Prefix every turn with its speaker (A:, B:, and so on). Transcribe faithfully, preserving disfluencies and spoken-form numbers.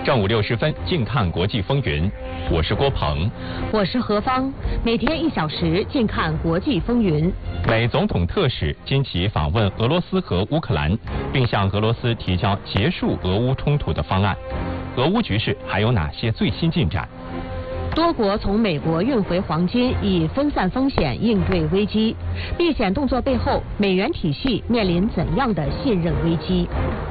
A: 正午六十分，近看国际风云。我是郭鹏，
B: 我是何芳。每天一小时，近看国际风云。
A: 美总统特使金奇访问俄罗斯和乌克兰，并向俄罗斯提交结束俄乌冲突的方案。俄乌局势还有哪些最新进展？
B: 多国从美国运回黄金，以分散风险应对危机。避险动作背后，美元体系面临怎样的信任危机？